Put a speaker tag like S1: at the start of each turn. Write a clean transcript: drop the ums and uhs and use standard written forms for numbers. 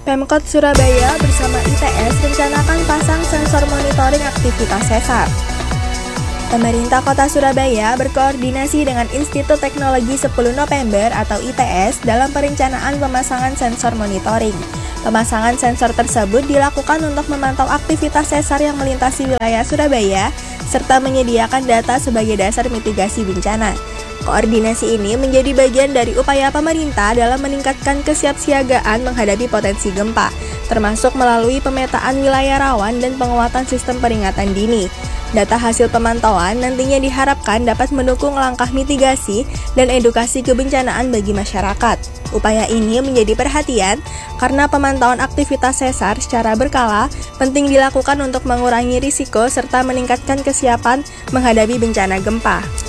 S1: Pemkot Surabaya bersama ITS rencanakan pasang sensor monitoring aktivitas sesar. Pemerintah Kota Surabaya berkoordinasi dengan Institut Teknologi 10 November atau ITS dalam perencanaan pemasangan sensor monitoring. Pemasangan sensor tersebut dilakukan untuk memantau aktivitas sesar yang melintasi wilayah Surabaya serta menyediakan data sebagai dasar mitigasi bencana. Koordinasi ini menjadi bagian dari upaya pemerintah dalam meningkatkan kesiapsiagaan menghadapi potensi gempa, termasuk melalui pemetaan wilayah rawan dan penguatan sistem peringatan dini. Data hasil pemantauan nantinya diharapkan dapat mendukung langkah mitigasi dan edukasi kebencanaan bagi masyarakat. Upaya ini menjadi perhatian karena pemantauan aktivitas sesar secara berkala penting dilakukan untuk mengurangi risiko serta meningkatkan kesiapan menghadapi bencana gempa.